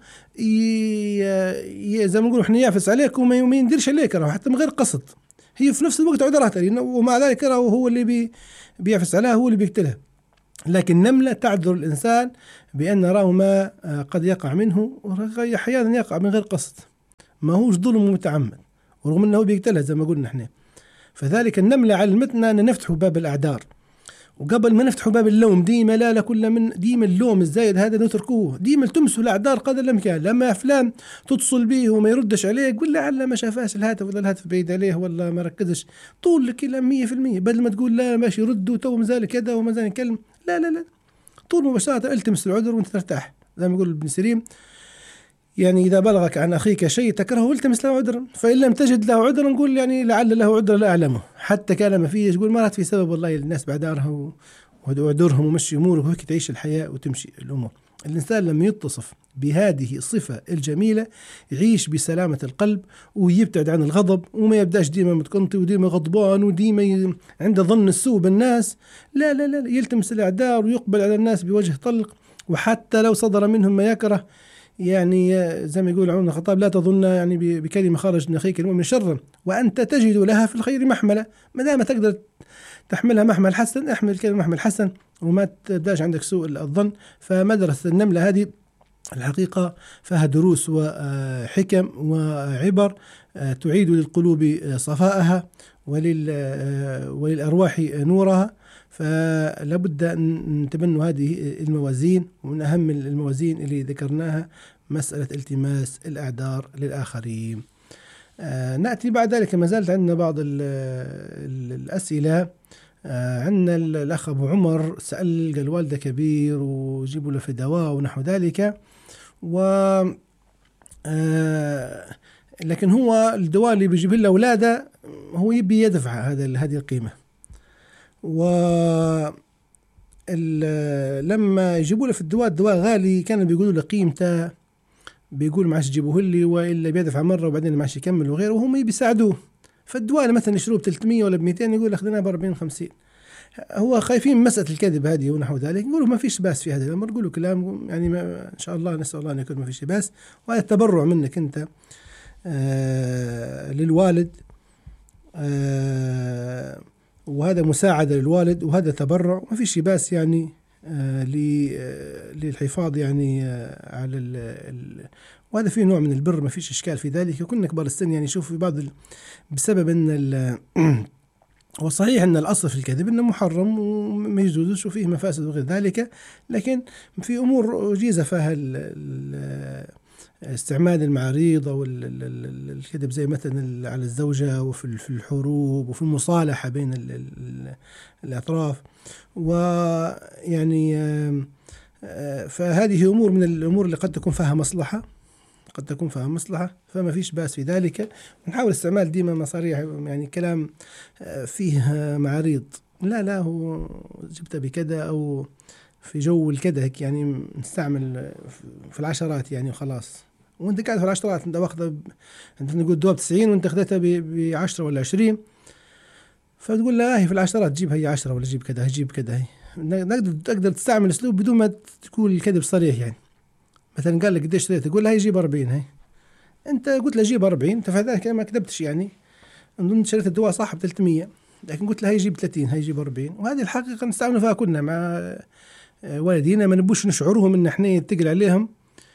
زي ما نقول إحنا يعفس عليك وما ينديرش عليك راه حتى من غير قصد، هي في نفس الوقت عذرها، ومع ذلك راه هو اللي بي بيعفس عليها، هو اللي بيقتلها. لكن نملة تعذر الإنسان بأن راه ما قد يقع منه، أحيانا يقع من غير قصد، ما هوش ظلم متعمد، ورغم أنه بيقتلها زي ما قلنا إحنا. فذلك النملة علمتنا أن نفتح باب الأعذار، وقبل ما نفتح باب اللوم ديما لا لا كل من ديما اللوم الزايد هذا نتركوه، ديما تمسوا الأعذار قدر الإمكان. لما فلان تتصل به وما يردش عليك قول له على ما شافاش الهاتف، ولا الهاتف بعيد عليه ولا ما ركزش، طول لك إلى مية في المية، بدل ما تقول لا ماشي رد وتو مازال كذا ومازال يكلم، لا لا لا، طول مباشرة التمس العذر وانت ترتاح. زي ما يقول ابن سيرين يعني إذا بلغك عن أخيك شيء تكرهه التمس له عذرا، فإن لم تجد له عذرا نقول يعني لعل له عذر لا أعلمه، حتى كان ما فيه يقول مرات في سبب والله الناس بعدارها وعذرهم ومشي أمورك، وهيك تعيش الحياة وتمشي الأمور. الإنسان لما يتصف بهذه الصفة الجميلة يعيش بسلامة القلب، ويبتعد عن الغضب، وما يبداش ديما متقنطي وديما غضبان وديما عنده ظن السوء بالناس، لا لا لا، يلتمس الأعذار ويقبل على الناس بوجه طلق، وحتى لو صدر منهم ما يكره يعني زي ما يقول عمر بن الخطاب لا تظن يعني بكلمة خرج من أخيك المؤمن شرا وأنت تجد لها في الخير محملة. ما دام تقدر تحملها محمل حسن احمل الكلمة محمل حسن، وما تبداش عندك سوء الظن. فمدرسة النملة هذه الحقيقة فيها دروس وحكم وعبر تعيد للقلوب صفاءها وللأرواح نورها. فلا بد أن نتبنوا هذه الموازين، ومن أهم الموازين اللي ذكرناها مسألة التماس الأعذار للآخرين. آه نأتي بعد ذلك، ما زالت عندنا بعض ال ال الأسئلة. آه عندنا الأخ أبو عمر سأل قال والده كبير وجيبوا له في دواء ونحو ذلك، و آه لكن هو الدواء اللي بيجيب له أولاده هو يبي يدفع هذا هذه القيمة، و لما يجيبوا له في الدواء الدواء غالي كانوا بيقولوا له قيمته، بيقول معاش جيبوه لي وإلا بيدفع مرة وبعدين معاش يكمل وغيره، وهم بيساعدوه. فالدواء مثلا يشروه ب ثلاثمية ولا ب مئتين يقول أخذناه ب أربعين خمسين. هو خايفين من مسألة الكذب هذه ونحو ذلك، يقولوا ما فيش باس في هذا الأمر، يقولوا كلام يعني ما إن شاء الله نسأل الله أن يكون ما فيش باس، وهذا التبرع منك أنت آه للوالد، آه وهذا مساعدة للوالد، وهذا تبرع ما فيش باس يعني آه للحفاظ يعني آه على ال ال وهذا فيه نوع من البر، ما فيش إشكال في ذلك. وكنا كبار السن يعني شوف في بعض بسبب أن وصحيح أن الأصل في الكذب أنه محرم وما يجوزش وفيه مفاسد وغير ذلك، لكن في أمور جيزة فيها استعمال المعاريض أو الكذب زي مثلا على الزوجة وفي الحروب وفي المصالحة بين الأطراف. ويعني فهذه أمور من الأمور اللي قد تكون فيها مصلحة قد تكون فيها مصلحة فما فيش بأس في ذلك. ونحاول استعمال ديما مصاريح يعني كلام فيه معاريض، لا لا هو جبتها بكذا أو في جو الكذا هيك، يعني نستعمل في العشرات يعني وخلاص. وانت قاعد في العشرات انت واخذها ب... انت نقول دوب تسعين وانت اخذتها بعشرة ولا عشرين، فتقول لا هي في العشرات جيبها هي عشرة ولا جيب كذا جيب كذا. هي نقدر تقدر تستعمل اسلوب بدون ما تكون الكذب صريح. يعني مثلا قال لك قديش اشتريت، تقول له هي جيب أربعين، هي انت قلت له جيب أربعين، انت فهذاك ما كذبتش. يعني انت شريت الدواء صح ب ثلاثمية، لكن قلت له هي جيب ثلاثين هي جيب أربعين. وهذه الحقيقة نستعمل فيها كنا مع والدينا، ما نبوش نشعرهم ان احنا يتقل عليهم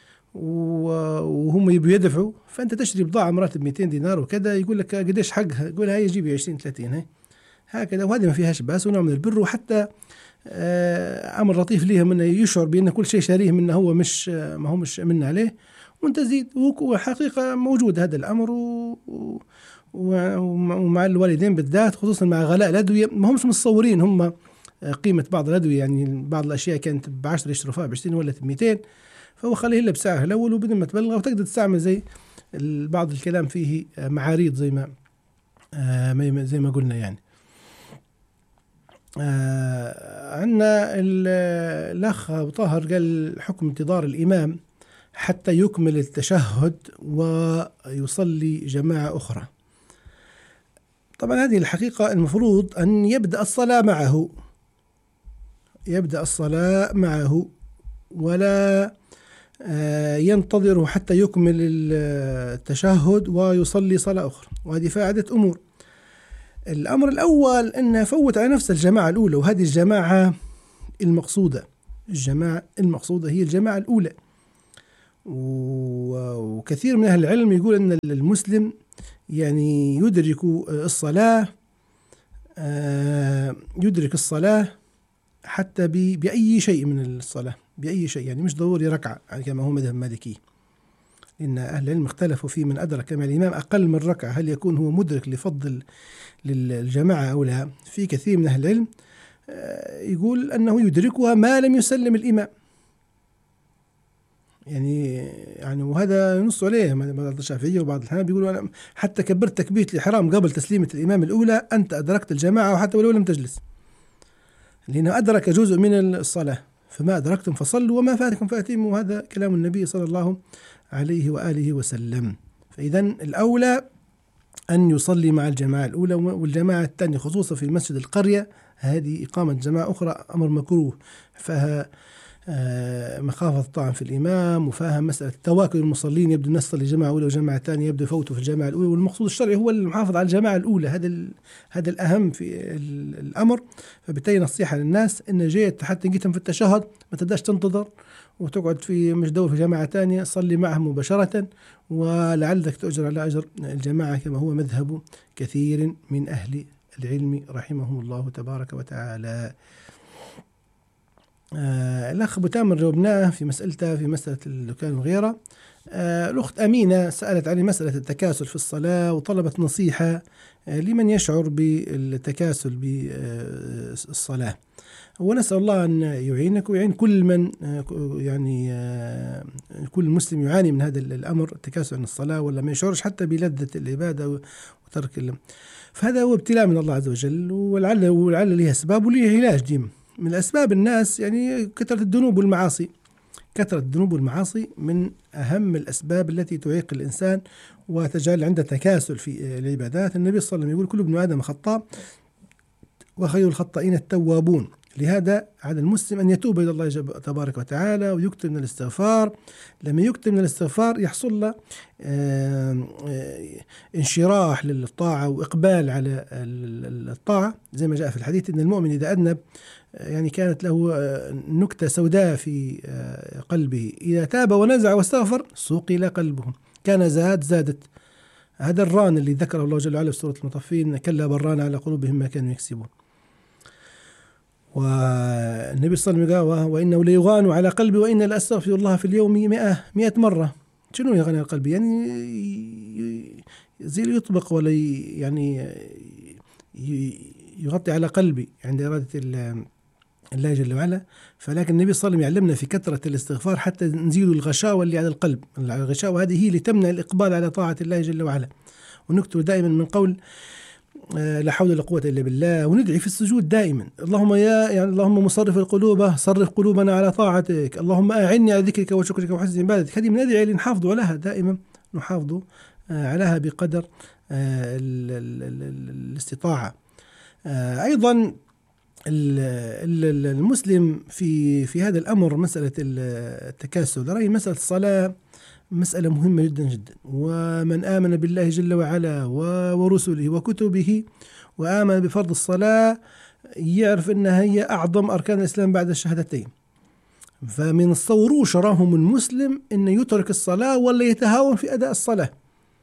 وهم يبوا يدفعوا. فانت تشتري بضاعه مراتب مئتين دينار وكذا، يقول لك قديش حقها، يقول هاي جيبي عشرين ثلاثين هي هكذا. وهذه ما فيهاش باس ونوع من البر، وحتى آه امر لطيف ليهم انه يشعر بان كل شيء شاريه منه هو مش ما هو مش من عليه، وانت زيد. وحقيقه موجود هذا الامر و ومع الوالدين بالذات، خصوصا مع غلاء الادويه. ما همش متصورين هم قيمة بعض الأدوية، يعني بعض الأشياء كانت بعشرة يشتروا فيها بعشرين ولا مئتين، فهو خليه إلا بسعرها الأول وبدون ما تبلغ. وتقدر تستعمل زي بعض الكلام فيه معاريض زي ما زي ما قلنا. يعني عندنا الأخ أبو طاهر قال حكم انتظار الإمام حتى يكمل التشهد ويصلي جماعة أخرى. طبعا هذه الحقيقة المفروض أن يبدأ الصلاة معه يبدأ الصلاة معه ولا ينتظر حتى يكمل التشهد ويصلي صلاة أخرى. وهذه فائدة أمور. الأمر الأول أنه فوت على نفس الجماعة الأولى، وهذه الجماعة المقصودة الجماعة المقصودة هي الجماعة الأولى. وكثير من أهل العلم يقول أن المسلم يعني يدرك الصلاة يدرك الصلاة حتى بأي شيء من الصلاة، بأي شيء، يعني مش ضروري ركعة كما هو مذهب مالكي. لأن أهل العلم اختلفوا في من أدرك مع الإمام أقل من ركعة هل يكون هو مدرك لفضل للجماعة أو لا. في كثير من أهل العلم يقول أنه يدركها ما لم يسلم الإمام. يعني يعني وهذا ينص عليه بعض الشافعية وبعض الحنابلة، بيقولوا أنا حتى كبرت تكبيرة الإحرام قبل تسليمة الإمام الأولى أنت أدركت الجماعة وحتى ولو لم تجلس، لأنه أدرك جزء من الصلاة. فما أدركتم فصلوا وما فاتكم فأتموا، وهذا كلام النبي صلى الله عليه وآله وسلم. فإذا الأولى أن يصلي مع الجماعة الأولى، والجماعة الثانية خصوصا في مسجد القرية هذه إقامة جماعة أخرى أمر مكروه، فها مخافة الطعن في الإمام، وفاهم مسألة تواكل المصلين، يبدو الناس صلي جماعة أولى وجماعة ثانية يبدو يفوتوا في الجماعة الأولى. والمقصود الشرعي هو المحافظة على الجماعة الأولى، هذا هذا الأهم في الأمر. فبالتالي نصيحة للناس إن جيت حتى جيتهم في التشهد ما تبداش تنتظر وتقعد في مش دور في جماعة ثانية، صلي معهم مباشرة ولعلك تؤجر على أجر الجماعة كما هو مذهب كثير من أهل العلم رحمهم الله تبارك وتعالى. آه الأخ أبو تامر جاوبناه في مسألته في مسألة الدكان وغيره. آه الأخت أمينة سألت عن مسألة التكاسل في الصلاة وطلبت نصيحة آه لمن يشعر بالتكاسل بالصلاة. ونسأل الله أن يعينك ويعين كل من آه يعني آه كل مسلم يعاني من هذا الأمر، التكاسل عن الصلاة ولا ما يشعرش حتى بلذة العبادة وترك ال... فهذا هو ابتلاء من الله عز وجل، ولعل ولعل له أسباب وله علاج. ديما من الأسباب الناس يعني كثرة الذنوب والمعاصي. كثرة الذنوب والمعاصي من أهم الأسباب التي تعيق الإنسان وتجعل عنده تكاسل في العبادات. النبي صلى الله عليه وسلم يقول كل ابن آدم خطاء وخير الخطائين التوابون. لهذا على المسلم أن يتوب إلى الله تبارك وتعالى ويكتب من الاستغفار. لما يكتب من الاستغفار يحصل له انشراح للطاعة وإقبال على الطاعة، زي ما جاء في الحديث إن المؤمن إذا أذنب يعني كانت له نكتة سوداء في قلبه، إذا تاب ونزع واستغفر صقل قلبه، كان زاد زادت. هذا الران اللي ذكره الله جل وعلا في سورة المطفين، كلا بران على قلوبهم ما كانوا يكسبون. والنبي صلى الله عليه وسلم قال وإنه ليغان على قلبي وإن لأستغفر الله في اليوم مئة مئة مرة. شنو يغني على قلبي؟ يعني زي اللي يطبق ولا يعني يغطي على قلبي عند إرادة الله جل وعلا. فلكن النبي صلى الله عليه وسلم يعلمنا في كثرة الاستغفار حتى نزيل الغشاوة اللي على القلب. الغشاوة هذه هي اللي تمنع الإقبال على طاعة الله جل وعلا. ونكتب دائما من قول لا حول ولا قوة إلا بالله. وندعي في السجود دائما اللهم يا يعني اللهم مصرف القلوب صرف قلوبنا على طاعتك، اللهم أعني على ذكرك وشكرك وحسن عبادتك. هذه من الأدعية اللي نحافظ عليها دائما، نحافظ عليها بقدر الاستطاعة. أيضا المسلم في في هذا الأمر مسألة التكاسل، رأي مسألة الصلاة مسألة مهمة جدا جدا. ومن آمن بالله جل وعلا ورسله وكتبه وآمن بفرض الصلاة يعرف أنها هي أعظم أركان الإسلام بعد الشهادتين. فمن الصوروش راهم المسلم أنه يترك الصلاة ولا يتهاون في أداء الصلاة.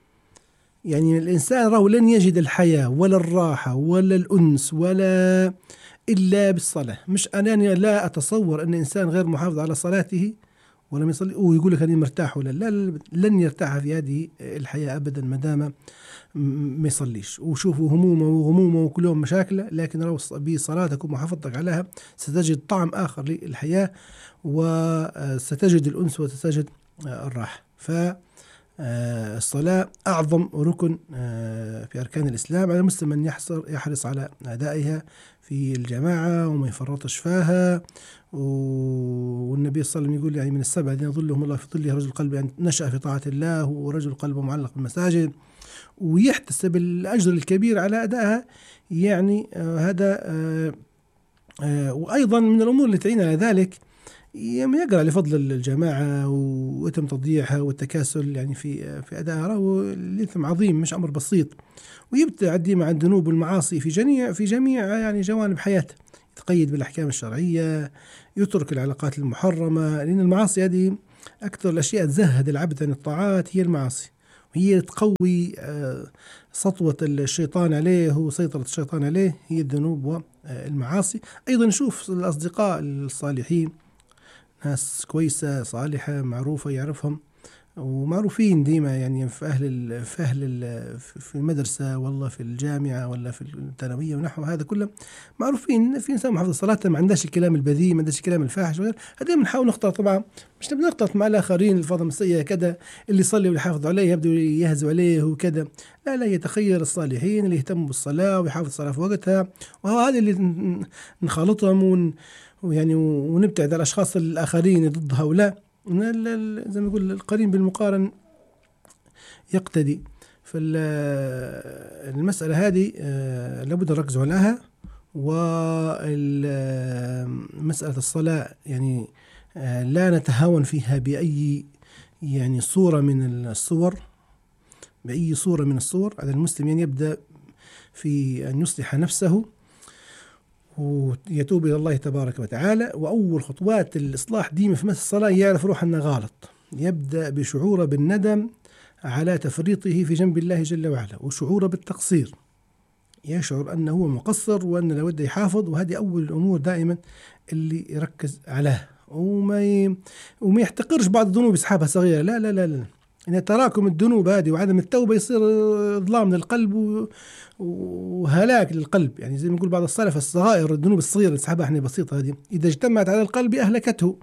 يعني الإنسان راه لن يجد الحياة ولا الراحة ولا الأنس ولا إلا بالصلاة. مش أنني لا أتصور أن إنسان غير محافظ على صلاته ولم يصلي ويقول لك أني مرتاح ولا لا, لا لن يرتاح في هذه الحياة أبدا ما دام ما يصليش. وشوفوا همومه وغمومه وكلهم مشاكله، لكن لو بصلاتك ومحافظتك عليها ستجد طعم آخر للحياة وستجد الأنس وستجد الراحة. فالصلاة أعظم ركن في أركان الإسلام، على المسلم أن يحرص على أدائها في الجماعة وما يفرطش فيها. والنبي صلى الله عليه وسلم يقول يعني من السبع الذين يظلهم الله في ظله رجل قلبه يعني نشأ في طاعة الله ورجل قلبه معلق بالمساجد ويحتسب الأجر الكبير على أدائها. يعني آه هذا آه آه وأيضا من الأمور اللي تعين على ذلك يقرأ لفضل الجماعة وتم تضييعها والتكاسل يعني في في أدائها، والإثم عظيم مش أمر بسيط. ويبتعد ديما عن الذنوب والمعاصي في جميع في جميع يعني جوانب حياته، يتقيد بالأحكام الشرعية، يترك العلاقات المحرمة، لأن المعاصي هذه أكثر الأشياء تزهد العبد عن الطاعات هي المعاصي، وهي تقوي سطوة الشيطان عليه وسيطرة الشيطان عليه هي الذنوب والمعاصي. أيضا نشوف الأصدقاء الصالحين ناس كويسة صالحة معروفة يعرفهم ومعروفين ديما يعني في أهل في أهل في المدرسة والله في الجامعة ولا في الثانوية ونحو هذا كله معروفين في إنسان محافظ صلاته ما عندهاش الكلام البذيء ما عندهاش الكلام الفاحش وغير هذا. بنحاول نختار طبعا مش نبي نختلط مع الآخرين الفاظ السيئة كذا اللي يصلي ويحافظ عليه يبدو يهزوا عليه وكذا، لا لا يتخير الصالحين اللي يهتموا بالصلاة ويحافظ الصلاة في وقتها، وهذا اللي نخالطهم ون ويعني ونبتعد على الأشخاص الآخرين ضد هؤلاء. زي ما يقول القرين بالمقارن يقتدي. فالمسألة هذه لابد نركز عليها. ومسألة الصلاة يعني لا نتهاون فيها بأي يعني صورة من الصور بأي صورة من الصور. على المسلم يعني يبدأ في أن يصلح نفسه ويتوب إلى الله تبارك وتعالى. وأول خطوات الإصلاح ديما في مسألة الصلاة يعرف روح أنه غلط، يبدأ بشعوره بالندم على تفريطه في جنب الله جل وعلا وشعوره بالتقصير، يشعر أنه هو مقصر وأنه لابد يحافظ. وهذه أول الأمور دائما اللي يركز عليها وما ي... وما يحتقرش بعض الذنوب يسحبها صغيرة، لا لا لا لا إن تراكم الذنوب هذه وعدم التوبة يصير ظلام للقلب و... وهلاك للقلب. يعني زي ما نقول بعض السلف الصغائر الذنوب الصغيرة اللي تسحبها احنا بسيطة هذه إذا اجتمعت على القلب أهلكته.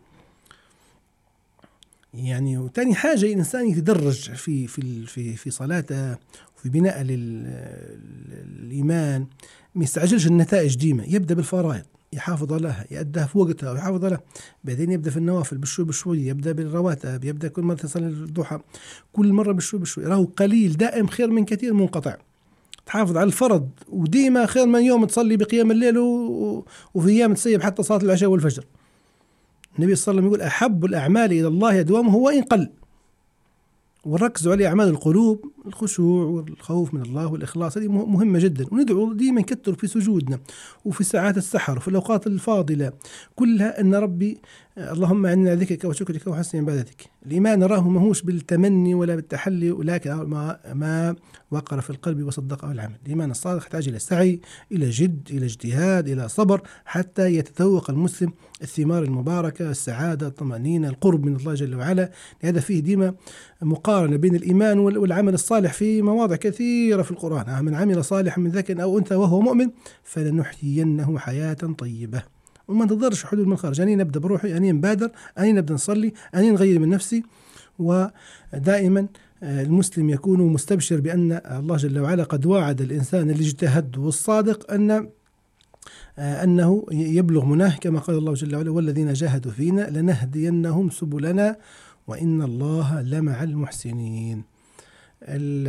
يعني وتاني حاجة الإنسان يتدرج في في في في صلاته وفي بناء للإيمان، ما يستعجلش النتائج ديما، يبدأ بالفرائض يحافظ عليها يأديها في وقتها ويحافظ عليها، بعدين يبدأ في النوافل بشوي بشوي، يبدأ بالرواتب، يبدأ كل مرة تصلي الضحى كل مرة بشوي بشوي. راهو قليل دائم خير من كثير منقطع. تحافظ على الفرض وديما خير من يوم تصلي بقيام الليل وفي أيام تسيب حتى صلاة العشاء والفجر. النبي صلى الله عليه وسلم يقول أحب الأعمال إلى الله أدومه وإن قل. وركزوا على أعمال القلوب الخشوع والخوف من الله والإخلاص، هذه مهمة جدا. وندعو ديما نكتر في سجودنا وفي ساعات السحر وفي الأوقات الفاضلة كلها أن ربي اللهم أعنا ذكرك وشكرك وحسن عبادتك. الإيمان نراه ماهوش بالتمني ولا بالتحلي، ولكن ما, ما وقر في القلب وصدقه العمل. الإيمان الصادق يحتاج إلى سعي، إلى جد، إلى اجتهاد، إلى صبر، حتى يتذوق المسلم الثمار المباركة، السعادة، الطمأنينة، القرب من الله جل وعلا. لهذا فيه ديما مقارنة بين الإيمان والعمل الصالح في مواضع كثيرة في القرآن. من عمل صالحا من ذكر أو أنثى وهو مؤمن فلنحيينه حياة طيبة. وما ننتظرش حدود من خارج، أني نبدأ بروحي، أني نبادر، أني نبدأ نصلي، أني نغير من نفسي. ودائما المسلم يكون مستبشر بأن الله جل وعلا قد وعد الإنسان الاجتهاد والصادق أن أنه يبلغ مناه، كما قال الله جل وعلا والذين جاهدوا فينا لنهدينهم سبلنا وإن الله لمع المحسنين. ال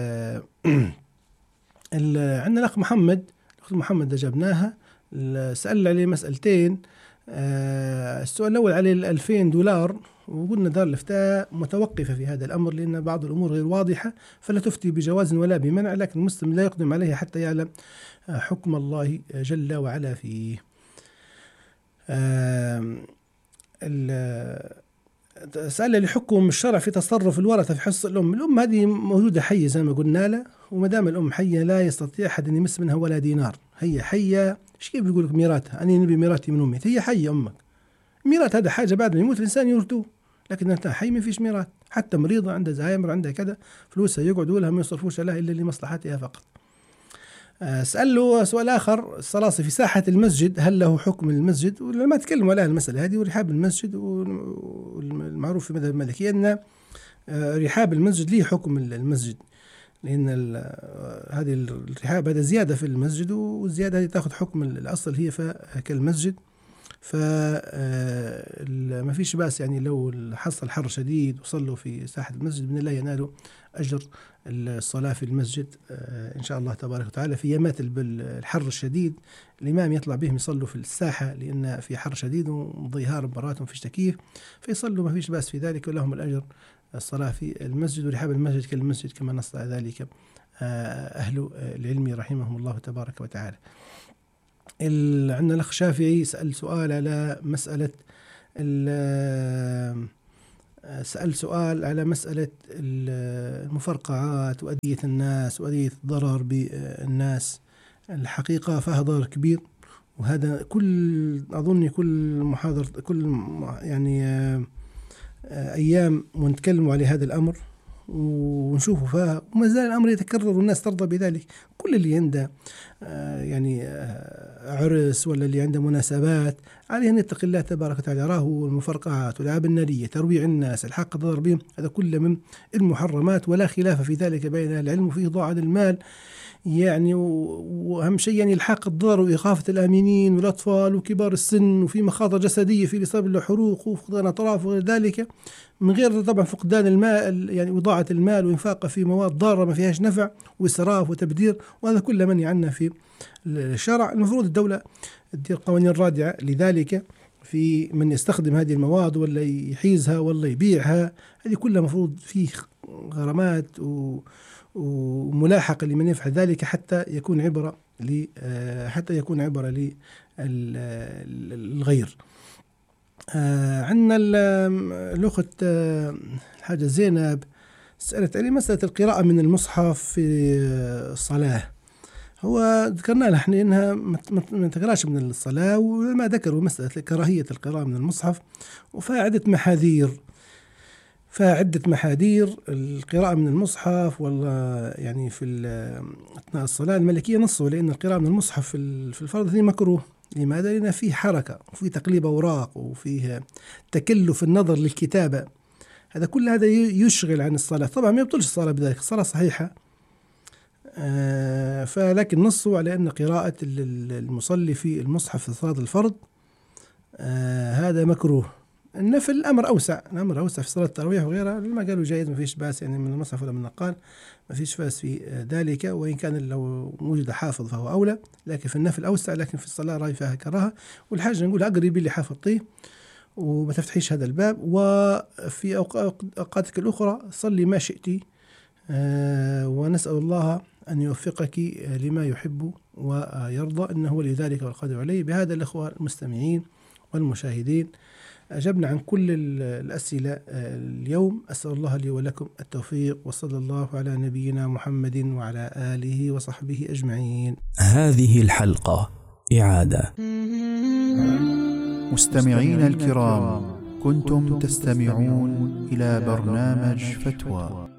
ال عندنا الأخ محمد، الأخ محمد جابناها، سأل عليه مسألتين. السؤال الأول عليه الألفين دولار، وقلنا دار الإفتاء متوقفة في هذا الأمر لأن بعض الأمور غير واضحة، فلا تفتي بجواز ولا بمنع، لكن المسلم لا يقدم عليها حتى يعلم حكم الله جل وعلا فيه. سأل لحكم الشرع في تصرف الورثة في حصة الأم. الأم هذه موجودة حية زي ما قلنا له، وما دام الأم حية لا يستطيع أحد أن يمس منها ولا دينار. هي حية، ايش كيف يقول لك ميراثها؟ أنا نبي ميراثي من أمي. هي حية أمك، ميراث هذا حاجة بعد ما يموت الإنسان يورثوه، لكن أنت حي ما فيش ميراث. حتى مريضة عندها زهايمر عندها كذا فلوسها يقعدوا لها ما يصرفوش لها إلا لمصلحتها فقط. سأل له سؤال آخر، الصلاة في ساحة المسجد هل له حكم المسجد؟ ولما تكلموا على المسألة هذه ورحاب المسجد، والمعروف في مذهب المالكية أن رحاب المسجد له حكم المسجد، لأن هذه الرحاب هذا زيادة في المسجد، والزيادة هذه تأخذ حكم الأصل هي كالمسجد. فما فيش بأس يعني لو حصل حر شديد وصلوا في ساحة المسجد بإذن الله ينالوا أجر الصلاة في المسجد إن شاء الله تبارك وتعالى. في يامات الحر الشديد الإمام يطلع بهم يصلوا في الساحة، لأن في حر شديد وضيهار براتهم فيش تكييف، فيصلوا ما فيش بأس في ذلك، ولهم الأجر الصلاة في المسجد. ورحاب المسجد كالمسجد كما نص على ذلك أهل العلم رحمهم الله تبارك وتعالى. عندنا الأخ شافعي سأل سؤال على مسألة سأل سؤال على مسألة المفرقعات وأذية الناس وأذية الضرر بالناس. الحقيقة فيها ضرر كبير، وهذا كل أظن كل محاضرة كل يعني أيام ونتكلم على هذا الأمر ونشوفه فيها، وما زال الأمر يتكرر والناس ترضى بذلك. كل اللي عنده يعني عرس ولا اللي عنده مناسبات عليه أن يتقي الله تبارك وتعالى. راهو المفرقعات والألعاب النارية، ترويع الناس، الحق الضرر بهم، هذا كله من المحرمات، ولا خلاف في ذلك بين أهل العلم. وفيه ضاع المال يعني، وأهم شيء يعني الحق الضرر وإخافة الآمنين والأطفال وكبار السن، وفي مخاطر جسدية في الإصابة بالحروق وفقدان أطراف وغير ذلك، من غير طبعا فقدان المال يعني وضاعة المال وإنفاقه في مواد ضارة ما فيهاش نفع وإسراف وتبذير، وهذا كله منهي عنه في الشرع. المفروض الدولة تدير قوانين رادعة لذلك في من يستخدم هذه المواد ولا يحيزها ولا يبيعها. هذه كلها مفروض فيه غرامات و وملاحقة لمن يفعل ذلك حتى يكون عبرة ل حتى يكون عبرة للغير. عندنا الأخت الحاجة زينب سألت علي مسألة القراءة من المصحف في الصلاة. هو ذكرنا لها احنا انها ما تقراش من الصلاة، وما ذكروا مسألة كراهية القراءة من المصحف، وفيها عدة محاذير فعدة محاذير القراءة من المصحف. والله يعني في أثناء الصلاة الملكية نصوا لأن القراءة من المصحف في الفرض هي مكروه. لماذا؟ لأن فيه حركة وفيه تقليب أوراق وفيه تكلف النظر للكتابة، هذا كل هذا يشغل عن الصلاة. طبعا ما يبطلش الصلاة بذلك، الصلاة صحيحة، آه فلكن نصوا على أن قراءة المصلي في المصحف في صلاة الفرض آه هذا مكروه. النفل الأمر أوسع، الأمر أوسع في صلاة التراويح وغيرها، لما قالوا جائز ما فيش بأس يعني من المصحف ولا من النقال ما فيش بأس في ذلك، وإن كان لو وجد حافظ فهو أولى، لكن في النفل أوسع، لكن في الصلاة رأي فيها كراهة. والحاجة نقول أقرب اللي حافظتيه وما تفتحيش هذا الباب. وفي أوقاتك الأخرى صلي ما شئتي ونسأل الله أن يوفقك لما يحب ويرضى، إنه ولي ذلك والقادر عليه. بهذا الأخوة المستمعين والمشاهدين أجبنا عن كل الأسئلة اليوم. أسأل الله لي ولكم التوفيق، وصلى الله على نبينا محمد وعلى آله وصحبه أجمعين. هذه الحلقة إعادة. مستمعين الكرام، كنتم تستمعون إلى برنامج فتوى